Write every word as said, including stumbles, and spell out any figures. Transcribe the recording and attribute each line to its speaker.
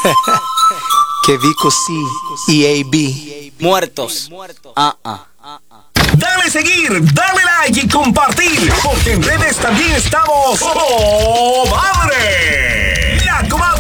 Speaker 1: Que Vico C y A B
Speaker 2: muertos. Ah, ah.
Speaker 3: Dale seguir, dale like y compartir, porque en redes también estamos. ¡Oh, vamos!